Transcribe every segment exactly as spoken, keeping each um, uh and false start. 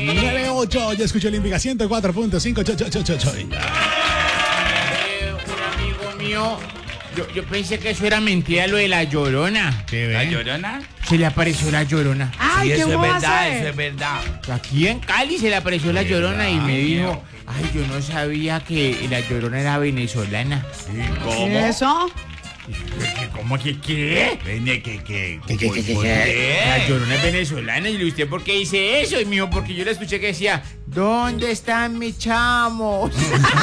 nueve ocho, ya escuché Olímpica ciento cuatro punto cinco. Cho, cho, cho, cho, cho. Eh, un amigo mío, yo, yo pensé que eso era mentira, lo de la Llorona. ¿Qué ¿La ve? Llorona? Se le apareció la Llorona. Ay, Sí, ¿qué eso es voy a verdad, hacer? eso es verdad. Aquí en Cali se le apareció la Llorona y me dijo, ay, yo no sabía que la Llorona era venezolana. ¿Y eso? ¿Cómo que qué? Vene, que, que, ¿Qué, qué, qué, qué, ¿por qué? La Llorona es venezolana. Y usted, ¿por qué dice eso? Y mío, porque yo le escuché que decía, ¿dónde están mis chamos?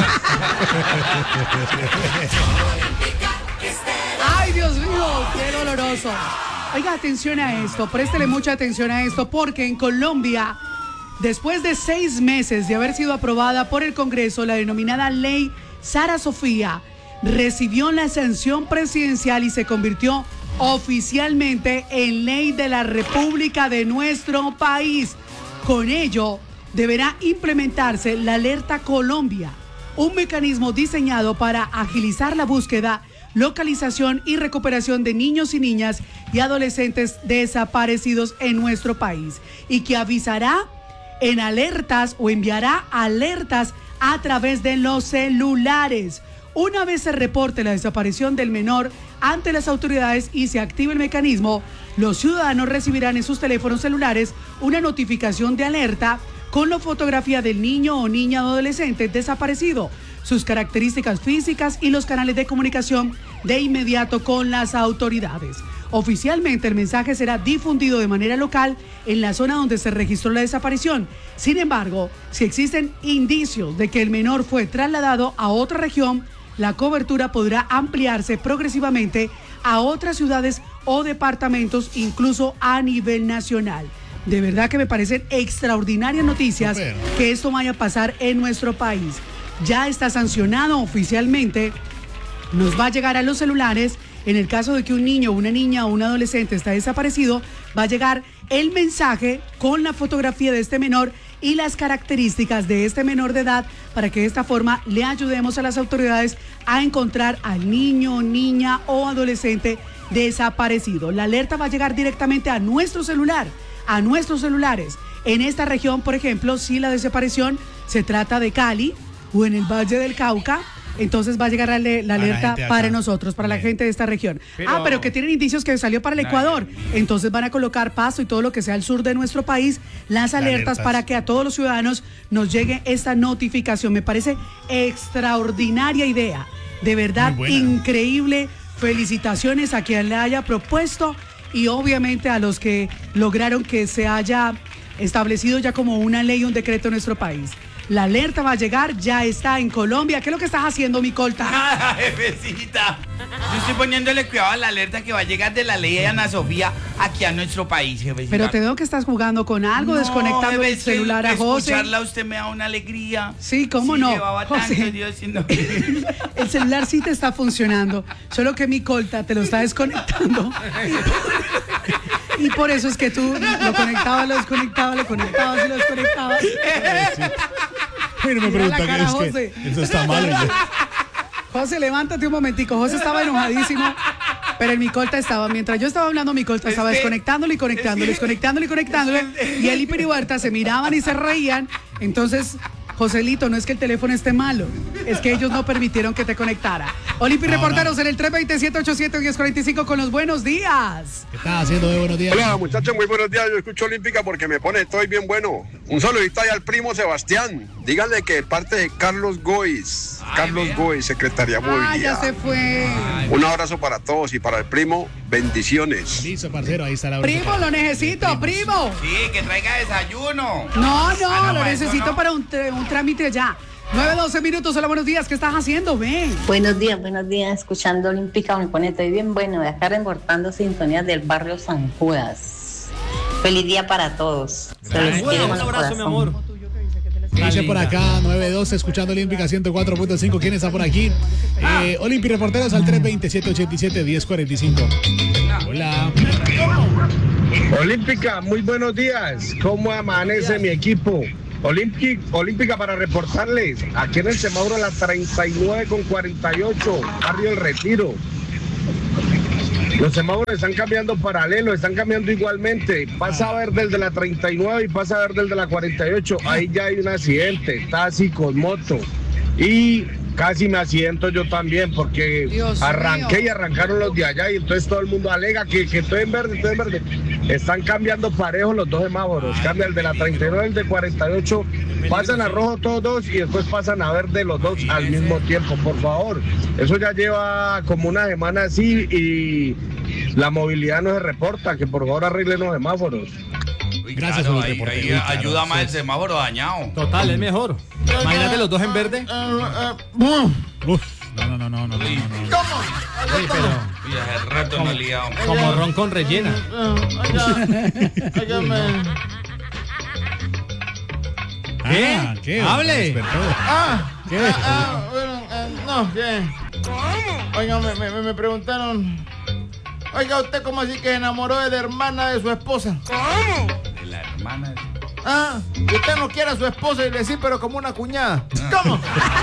Ay, Dios mío, qué doloroso. Oiga, atención a esto, préstele mucha atención a esto, porque en Colombia, después de seis meses de haber sido aprobada por el Congreso, la denominada Ley Sara Sofía recibió la sanción presidencial y se convirtió oficialmente en ley de la República de nuestro país. Con ello, deberá implementarse la Alerta Colombia, un mecanismo diseñado para agilizar la búsqueda, localización y recuperación de niños y niñas y adolescentes desaparecidos en nuestro país, y que avisará en alertas o enviará alertas a través de los celulares. Una vez se reporte la desaparición del menor ante las autoridades y se active el mecanismo, los ciudadanos recibirán en sus teléfonos celulares una notificación de alerta con la fotografía del niño o niña o adolescente desaparecido, sus características físicas y los canales de comunicación de inmediato con las autoridades. Oficialmente, el mensaje será difundido de manera local en la zona donde se registró la desaparición. Sin embargo, si existen indicios de que el menor fue trasladado a otra región, la cobertura podrá ampliarse progresivamente a otras ciudades o departamentos, incluso a nivel nacional. De verdad que me parecen extraordinarias noticias Super. que esto vaya a pasar en nuestro país. Ya está sancionado oficialmente, nos va a llegar a los celulares. En el caso de que un niño, una niña o un adolescente está desaparecido, va a llegar el mensaje con la fotografía de este menor y las características de este menor de edad, para que de esta forma le ayudemos a las autoridades a encontrar al niño, niña o adolescente desaparecido. La alerta va a llegar directamente a nuestro celular, a nuestros celulares. En esta región, por ejemplo, si la desaparición se trata de Cali o en el Valle del Cauca, entonces va a llegar la, la Para alerta gente de para acá. nosotros, para la Bien. gente de esta región. Pero- Ah, pero que tienen indicios que salió para el Ecuador. Entonces van a colocar Pasto y todo lo que sea al sur de nuestro país, las alertas, alertas. para que a todos los ciudadanos nos llegue esta notificación. Me parece extraordinaria idea. De verdad, Muy buena. increíble. Felicitaciones a quien le haya propuesto y obviamente a los que lograron que se haya establecido ya como una ley, un decreto en nuestro país. La alerta va a llegar, ya está en Colombia. ¿Qué es lo que estás haciendo, mi colta? Nada, jefecita. Yo estoy poniéndole cuidado a la alerta que va a llegar de la ley de Ana Sofía aquí a nuestro país, jefecita. Pero te veo que estás jugando con algo, desconectando el jefe, es que celular a José. Escucharla a usted me da una alegría. Sí, ¿cómo Sí, no? llevaba tanto, José. Dios, y no- El celular sí te está funcionando, solo que mi colta te lo está desconectando. Y por eso es que tú lo conectabas, lo desconectabas, lo conectabas y lo desconectabas. Ay, no me Mira la pregunta cara, que José. es que eso está malo. Yo- José, levántate un momentico. José estaba enojadísimo, pero en mi colta estaba, mientras yo estaba hablando, mi colta Es estaba que- desconectándolo y conectándolo, es que- desconectándolo y conectándolo. Y él y Perihuerta se miraban y se reían. Entonces, Joselito, no es que el teléfono esté malo, es que ellos no permitieron que te conectara. Olimpi, No, reporteros no. en el tres dos siete, ocho siete, uno cero cuatro cinco con los buenos días. ¿Qué estás haciendo de buenos días? Hola muchachos, muy buenos días. Yo escucho Olímpica porque me pone estoy bien bueno. Un saludito ahí al primo Sebastián. Díganle que de parte de Carlos Gois. Ay, Carlos vea. Gois, Secretaría Ah, ya Movilidad. se fue. Un abrazo para todos y para el primo, bendiciones. Listo, parcero, ahí está la Primo, lo necesito, primo. Sí, que traiga desayuno. No, no, Ah, no, lo para eso necesito no. para un, tr- un trámite ya. nueve, doce minutos, hola, buenos días. ¿Qué estás haciendo? Ven. Buenos días, buenos días, escuchando Olímpica, me pone estoy bien bueno, de acá reportando sintonías del barrio San Judas. Feliz día para todos. Se les Gracias. quiere Un con el abrazo, mi corazón. amor. Dice por acá, nueve doce, escuchando Olímpica ciento cuatro punto cinco. ¿Quién está por aquí? Eh, Olimpi, reporteros al tres dos cero, siete ocho siete, uno cero cuatro cinco. Hola. Olímpica, muy buenos días. ¿Cómo amanece mi equipo? Olímpica, Olímpica para reportarles. Aquí en el semáforo a las treinta y nueve con cuarenta y ocho, barrio El Retiro. Los semáforos están cambiando paralelo, están cambiando igualmente. Pasa a verde el de la treinta y nueve y pasa a verde el de la cuarenta y ocho. Ahí ya hay un accidente, taxi con moto. Y casi me accidento yo también porque Dios arranqué mío. y arrancaron los de allá y entonces todo el mundo alega que, que estoy en verde, estoy en verde. Están cambiando parejos los dos semáforos. Cambia el de la treinta y nueve, el de cuarenta y ocho. Pasan a rojo todos dos y después pasan a verde los dos al mismo tiempo. Por favor, eso ya lleva como una semana así y la movilidad no se reporta. Que por favor arreglen los semáforos. Uy, Gracias, claro, Luis ahí, Reportero. ahí Uy, claro, ayuda más sí. el semáforo dañado. Total, es mejor. Imagínate los dos en verde. Uf, no, no, no, no, no, no, no. Uy, pero Uy, hace rato me he liado. como ron con rellena. Ah, ¿qué? Hable. Despertó. ¿Qué? No, ¿qué? Oiga, me, me, me preguntaron. Oiga, ¿usted cómo así que se enamoró de la hermana de su esposa? De la hermana. Ah, usted no quiere a su esposa y le sí, pero como una cuñada. ¿Cómo?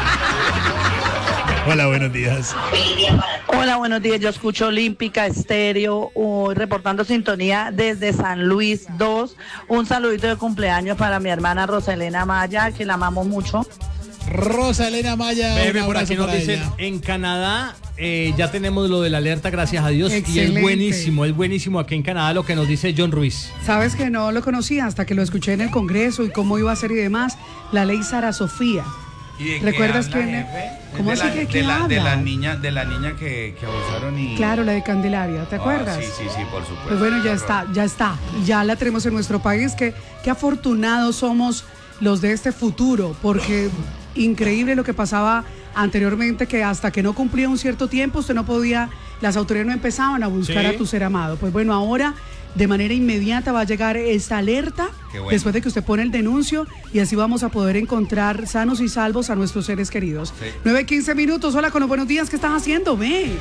Hola, buenos días. Hola, buenos días. Yo escucho Olímpica Estéreo, uh, reportando sintonía desde San Luis dos. Un saludito de cumpleaños para mi hermana Rosalena Maya, que la amamos mucho. Rosa Elena Maya. Bebe, un por abrazo aquí nos para dicen, ella. en Canadá eh, ya tenemos lo de la alerta, gracias a Dios. Y Excelente. es buenísimo, es buenísimo aquí en Canadá lo que nos dice John Ruiz. Sabes que no lo conocía hasta que lo escuché en el Congreso y cómo iba a ser y demás. La ley Sara Sofía. ¿Y de qué ¿Recuerdas habla, quién? jefe? ¿Cómo Es así de la- que de quién la, de habla? la niña, de la niña que, que abusaron y. Claro, la de Candelaria, ¿te Ah, acuerdas? sí, sí, sí, por supuesto. Pues bueno, ya Qué está, horror. ya está. Ya la tenemos en nuestro país. Que, qué afortunados somos los de este futuro, porque increíble lo que pasaba anteriormente, que hasta que no cumplía un cierto tiempo, usted no podía, las autoridades no empezaban a buscar Sí. a tu ser amado. Pues bueno, ahora de manera inmediata va a llegar esta alerta Qué bueno. después de que usted pone el denuncio y así vamos a poder encontrar sanos y salvos a nuestros seres queridos. Sí. nueve quince minutos, hola, con los buenos días, ¿qué estás haciendo? Ve.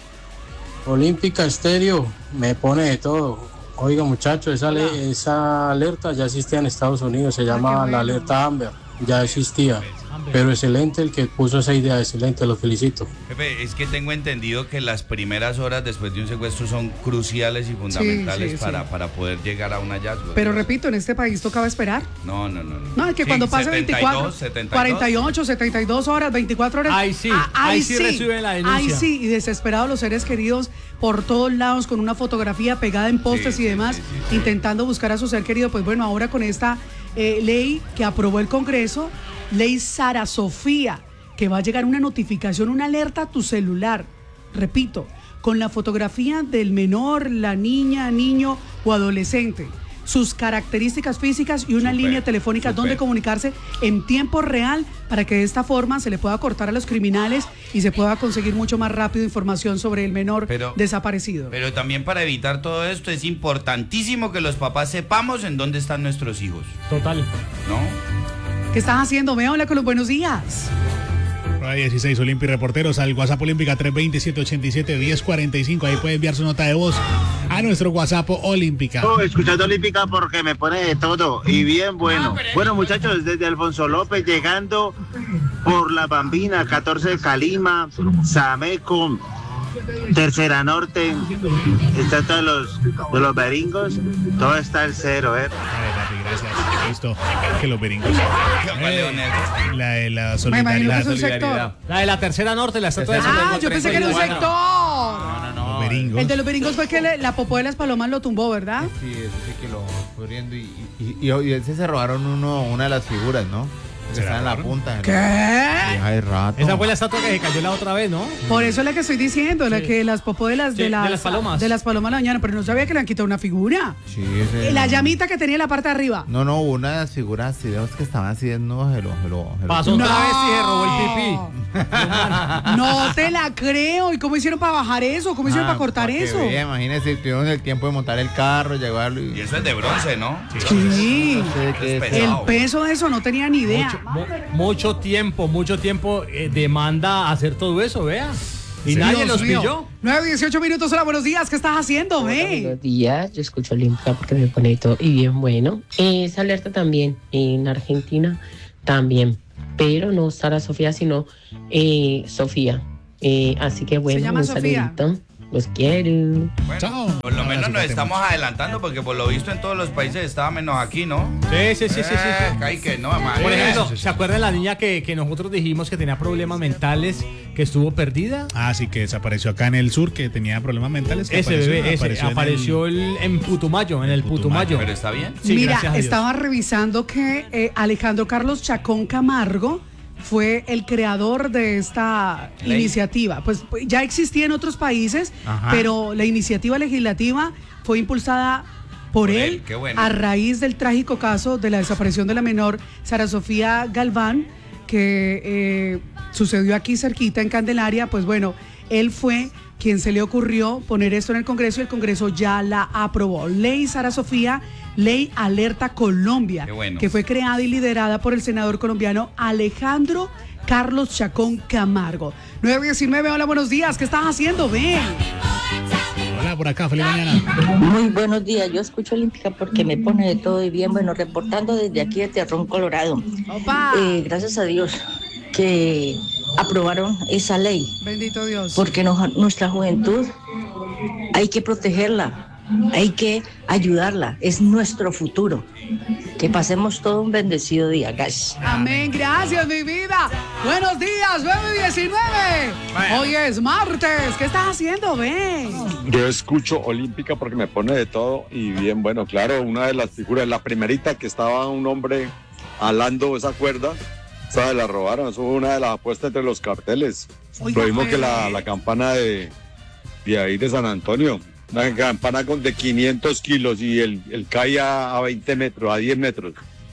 Olímpica Estéreo me pone de todo. Oiga, muchachos, esa, le- esa alerta ya existía en Estados Unidos, se llama qué bueno. la alerta Amber, ya existía. Pero excelente el que puso esa idea, excelente, lo felicito. Jefe, es que tengo entendido que las primeras horas después de un secuestro son cruciales y fundamentales sí, sí. para, para poder llegar a un hallazgo. Pero Dios. repito, en este país tocaba esperar. No, no, no. No, es que Sí, cuando pase setenta y veinticuatro, dos, setenta y dos. cuarenta y ocho, setenta y dos horas, veinticuatro horas. Ahí sí, ah, ahí sí reciben la denuncia. Ahí sí, y desesperados los seres queridos por todos lados con una fotografía pegada en postes Sí, y sí, demás, sí, sí, sí. intentando buscar a su ser querido. Pues bueno, ahora con esta eh, ley que aprobó el Congreso, ley Sara Sofía, que va a llegar una notificación, una alerta a tu celular. Repito, con la fotografía del menor, la niña, niño o adolescente, sus características físicas y una Súper, línea telefónica súper. donde comunicarse en tiempo real para que de esta forma se le pueda cortar a los criminales y se pueda conseguir mucho más rápido información sobre el menor Pero- desaparecido. Pero también para evitar todo esto es importantísimo que los papás sepamos en dónde están nuestros hijos, Total. ¿no? ¿Qué estás haciendo? Me hola con los buenos días. Hora dieciséis, Olímpica Reporteros al WhatsApp Olímpica tres veinte, siete ochenta y siete, diez cuarenta y cinco. Ahí puede enviar su nota de voz a nuestro WhatsApp Olímpica. Oh, escuchando Olímpica porque me pone de todo y bien bueno. Bueno, muchachos, desde Alfonso López llegando por La Bambina, catorce de Calima, Sameco, Tercera Norte, está todos los, de los beringos, todo está al cero, ¿eh? Ay, papi, gracias. Listo. Que los beringos. Vale, honesto. La de la Me imagino que solidaridad. es un solidaridad. sector. La de la tercera norte, la estatua de San Ah, Telmo, yo pensé que era un treinta y cuatro. sector. Los beringos. El de los beringos fue que le- la popó de las palomas lo tumbó, ¿verdad? Sí, eso sí que lo pudriendo y, y, y, y ese se robaron uno, una de las figuras, ¿no? Que ¿Se la está en la robaron? punta. ¿Qué? Hay rato. Esa fue la estatua que se cayó la otra vez, ¿no? Por eso es la que estoy diciendo, la Sí. que las popó de las, Sí, de de las, las palomas. de las palomas la dañaron, pero no sabía que le han quitado una figura. Sí, ese- Eh, La llamita que tenía en la parte de arriba. No, no, una de las figuras así de los que estaban así desnudos, se lo, se lo, se lo- Pasó No. otra vez y se robó el pipí. No te la creo. ¿Y cómo hicieron para bajar eso? ¿Cómo hicieron Ah, para cortar que eso? vea, imagínese, tuvieron el tiempo de montar el carro, llevarlo y... Y eso es de bronce, ¿no? Sí. No sé qué Es es. pesado. El peso de eso no tenía ni idea. Mucho, mu- mucho tiempo, mucho tiempo eh, demanda hacer todo eso, vea. Y Sí, nadie Dios los mío. pilló. nueve dieciocho minutos, hola, buenos días. ¿Qué estás haciendo, ve? Buenos días, yo escucho Olímpica porque me pone todo y bien bueno. Esa alerta también en Argentina también, pero no Sara Sofía, sino eh, Sofía. Eh, así que bueno, llama un Sofía. saludito Los quiero. Bueno, Chao. Por lo menos nos estamos adelantando porque por lo visto en todos los países estaba menos aquí, ¿no? Sí, sí, sí, sí, sí, sí. Ay, que no, man. Por ejemplo, ¿se acuerdan la niña que, que nosotros dijimos que tenía problemas mentales, que estuvo perdida? Ah, sí, que desapareció acá en el sur, que tenía problemas mentales. Que ese apareció, bebé, ese, apareció, apareció en, el, en Putumayo, en el Putumayo. ¿Pero está bien? Sí, Mira, gracias a Dios. estaba revisando que eh, Alejandro Carlos Chacón Camargo fue el creador de esta Ley. iniciativa. Pues ya existía en otros países, Ajá. pero la iniciativa legislativa fue impulsada por, Por él, él, qué bueno. a raíz del trágico caso de la desaparición de la menor Sara Sofía Galván, que eh, sucedió aquí cerquita en Candelaria. Pues bueno, él fue quien se le ocurrió poner esto en el Congreso y el Congreso ya la aprobó. Ley Sara Sofía, Ley Alerta Colombia, Qué bueno. que fue creada y liderada por el senador colombiano Alejandro Carlos Chacón Camargo. nueve diecinueve, hola, buenos días, ¿qué estás haciendo? Ven. Hola, por acá, feliz mañana. Muy buenos días, yo escucho Olímpica porque me pone de todo y bien, bueno, reportando desde aquí de Terrón, Colorado. Opa. Eh, gracias a Dios que aprobaron esa ley, Bendito Dios. porque nos- nuestra juventud hay que protegerla, hay que ayudarla, es nuestro futuro. Que pasemos todo un bendecido día, guys. Amén, gracias, mi vida. Buenos días, nueve diecinueve. Hoy es martes, ¿qué estás haciendo? Ven. Yo escucho Olímpica porque me pone de todo y bien, bueno, claro, una de las figuras, la primerita que estaba un hombre alando esa cuerda, esa la robaron, eso fue una de las apuestas entre los carteles. Oiga, Lo mismo que pues. la, la campana de, de ahí de San Antonio, una campana con de quinientos kilos y el, el cae a, a veinte metros, a diez metros.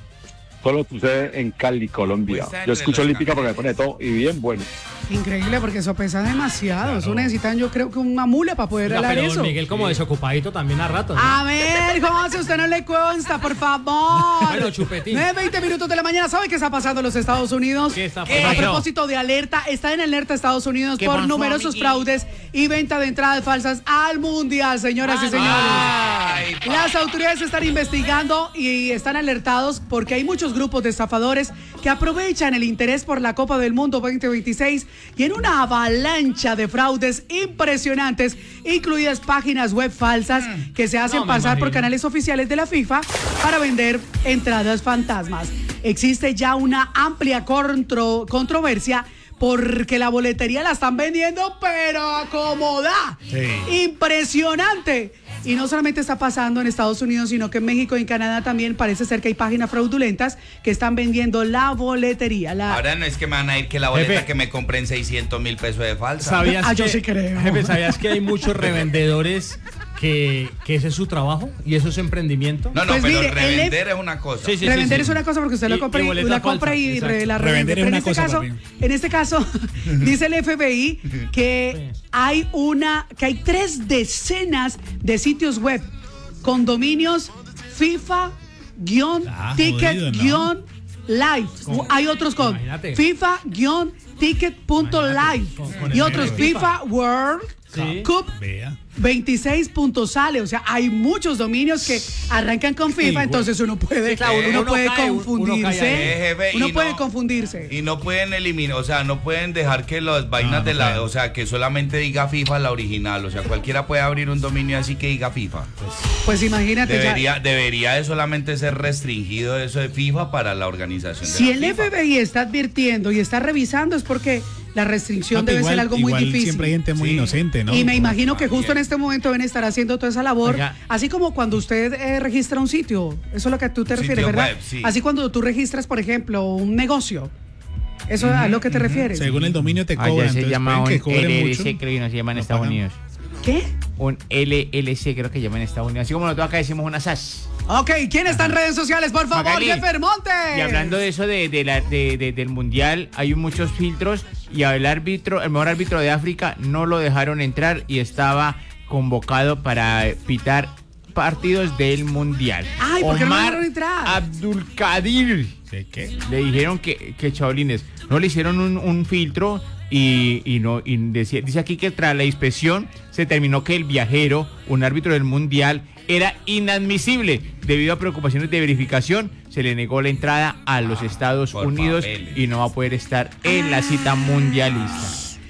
Solo sucede en Cali, Colombia. Pues, Yo entre escucho los Olímpica porque me pone de todo y bien bueno. Increíble, porque eso pesa demasiado. Eso necesitan, yo creo que una mula para poder Oiga, alar pero eso. don Miguel como desocupadito también a ratos, ¿no? A ver, José, usted no le consta, por favor. Bueno, chupetín. nueve veinte minutos de la mañana. ¿Sabe qué está pasando en los Estados Unidos? ¿Qué está A pasando? propósito de alerta, está en alerta Estados Unidos ¿Qué por pasó, numerosos amiguito? fraudes y venta de entradas falsas al Mundial, señoras y señores. Ay, pa- Las autoridades están investigando y están alertados porque hay muchos grupos de estafadores que aprovechan el interés por la Copa del Mundo veinte veintiséis y en una avalancha de fraudes impresionantes, incluidas páginas web falsas que se hacen No me pasar por imagino. canales oficiales de la FIFA para vender entradas fantasmas. Existe ya una amplia contro- controversia porque la boletería la están vendiendo, pero acomoda. Sí. Impresionante. Y no solamente está pasando en Estados Unidos, sino que en México y en Canadá también parece ser que hay páginas fraudulentas que están vendiendo la boletería. La... Ahora no es que me van a ir que la boleta Jefe. que me compré en seiscientos mil pesos de falsa. ¿Sabías Ah, que, yo sí creo. Jefe, ¿sabías que hay muchos revendedores que, que ese es su trabajo y eso es su emprendimiento? No, no, Pues pero mire, el revender es una cosa. Sí, sí, Revender sí, es sí. una cosa porque usted Y- lo compra y y, boleta la compra falsa, y re- exacto. la revende. Revender es Pero en una este cosa, caso, papi. en este caso, dice el F B I que hay una, que hay tres decenas de sitios web con dominios FIFA guión Ah, ticket jodido, ¿no? guión live. Hay otros con Imagínate. FIFA guión ticket punto live Con- con y el otros negro. FIFA World Sí. Cup Vea. veintiséis punto sale, o sea, hay muchos dominios que arrancan con FIFA, Igual. entonces uno puede, Sí, claro, uno- uno uno puede cae, uno- uno cae confundirse, ahí. Eh, jefe, y uno puede no- confundirse. Y no pueden eliminar, o sea, no pueden dejar que las vainas no de la, pueden. o sea, que solamente diga FIFA la original, o sea, cualquiera puede abrir un dominio así que diga FIFA. Pues imagínate, ya- Debería, debería de solamente ser restringido eso de FIFA para la organización de si la el FIFA. F B I está advirtiendo y está revisando es porque la restricción No, pero debe igual- ser algo muy igual difícil. Siempre hay gente muy Sí. inocente, ¿no? Y me imagino que justo en este momento deben estar haciendo toda esa labor, Oiga. así como cuando usted eh, registra un sitio, eso es lo que tú te Sitio refieres, ¿verdad? web, sí. Así cuando tú registras, por ejemplo, un negocio, eso es a lo que te refieres. Según el dominio te Allá cobran. se entonces llama pueden un que cobren L L mucho. C, creo que nos llama en No Estados pagan. Unidos. ¿Qué? Un L L C creo que llama en Estados Unidos. Así como nosotros acá decimos una S A S. Ok, ¿quién está en redes sociales? Por favor, Magali. Jefer Montes. Y hablando de eso de, de la, de- de- del mundial, hay muchos filtros y el árbitro, el mejor árbitro de África no lo dejaron entrar y estaba convocado para pitar partidos del mundial. Ay, ¿por qué no lo Omar dejaron entrar? Abdulkadir. ¿Qué, qué? Le dijeron que, que chabolines, no le hicieron un, un filtro y, y no y decía, dice aquí que tras la inspección se determinó que el viajero, un árbitro del mundial, era inadmisible debido a preocupaciones de verificación. Se le negó la entrada a los Estados por Unidos papeles. y no va a poder estar en la cita mundialista.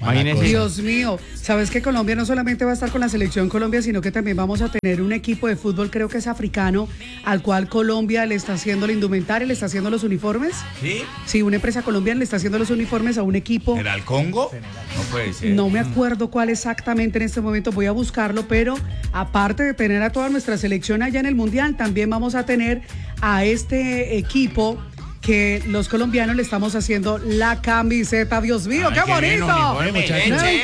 Imagínese. Dios mío, ¿sabes que Colombia no solamente va a estar con la selección Colombia, sino que también vamos a tener un equipo de fútbol, creo que es africano, al cual Colombia le está haciendo la indumentaria, le está haciendo los uniformes? ¿Sí? Sí, una empresa colombiana le está haciendo los uniformes a un equipo. ¿Era el Congo? No puede ser. No me acuerdo cuál exactamente en este momento, voy a buscarlo, pero aparte de tener a toda nuestra selección allá en el Mundial, también vamos a tener a este equipo que los colombianos le estamos haciendo la camiseta. Dios mío, Ay, qué qué bien, bonito. uniforme, leche.